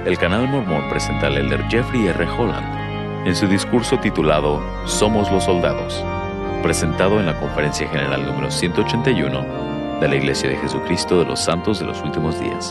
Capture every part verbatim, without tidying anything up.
el canal Mormón presenta al elder Jeffrey R. Holland en su discurso titulado Somos los Soldados, presentado en la Conferencia General número ciento ochenta y uno de la Iglesia de Jesucristo de los Santos de los Últimos Días.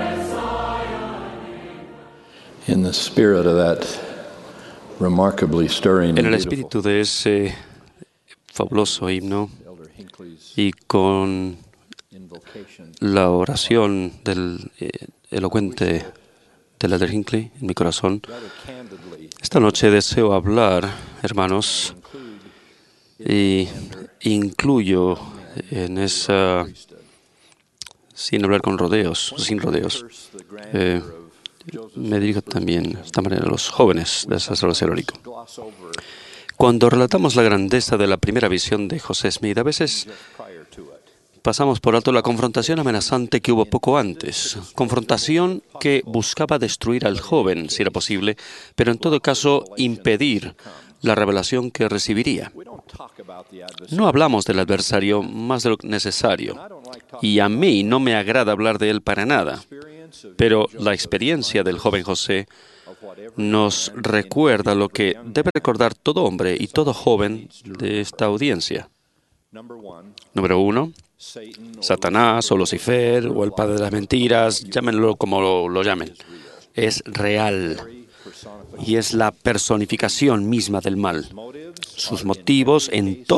In the spirit of that remarkably stirring En el and espíritu de ese fabuloso himno Elder Hinckley's y con invocation, la oración del eh, elocuente del elder Hinckley en mi corazón, rather candidly esta noche deseo hablar, hermanos, y incluyo en esa, sin hablar con rodeos, sin rodeos, curse the grandeur eh, of Joseph me dirijo también de esta manera a los jóvenes del sacerdocio heroico. gloss over Cuando relatamos la grandeza de la primera visión de José Smith, a veces just prior to it. pasamos por alto la confrontación amenazante que hubo poco antes, confrontación que buscaba destruir al joven, si era posible, pero en todo caso impedir la revelación que recibiría. We don't talk about the adversary. No hablamos del adversario más de lo necesario, I don't like talking y a mí no me agrada hablar de él para nada, experience of pero la experiencia del joven José of whatever nos recuerda lo que debe recordar todo hombre y todo joven de esta audiencia. number one, Número uno, Satan or Satanás o Lucifer o el padre de las mentiras, llámenlo como lo, lo llamen, es real personification y es la personificación misma del mal. motives Sus motivos en